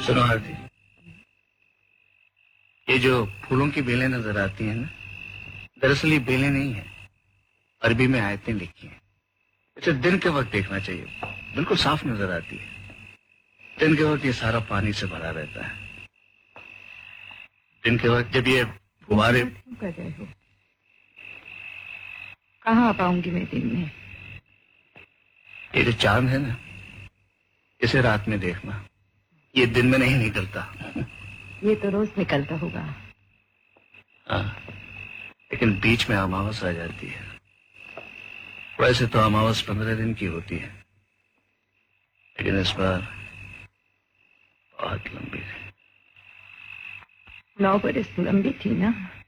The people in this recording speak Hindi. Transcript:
सुनो आरती, ये जो फूलों की बेलें नजर आती हैं ना, दरअसल ये बेलें नहीं है, अरबी में आयतें लिखी हैं। इसे दिन के वक्त देखना चाहिए, बिल्कुल साफ नजर आती है। दिन के वक्त ये सारा पानी से भरा रहता है। दिन के वक्त जब ये फुहारे कर रहे हो, कहाँ आ पाऊंगी मैं दिन में? ये जो चांद है ना, इसे रात में देखना, ये दिन में नहीं निकलता। ये तो रोज निकलता होगा। हाँ, लेकिन बीच में अमावस आ जाती है। वैसे तो अमावस 15 दिन की होती है, लेकिन इस बार बहुत लंबी थी। 9 बरस लंबी थी ना।